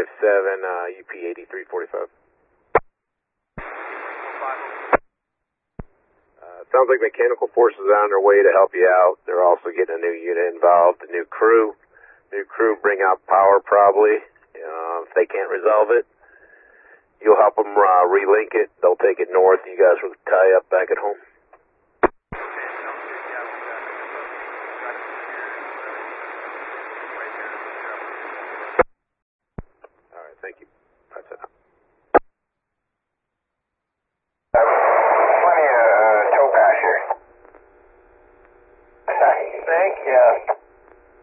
UP 8345. Sounds like Mechanical Forces are on their way to help you out. They're also getting a new unit involved, a new crew. New crew bring out power probably. If they can't resolve it, you'll help them relink it. They'll take it north. You guys will tie up back at home. All right, thank you.